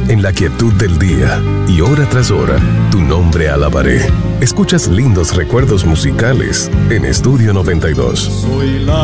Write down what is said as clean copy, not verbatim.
En la quietud del día y hora tras hora, tu nombre alabaré. Escuchas lindos recuerdos musicales en Estudio 92. Soy la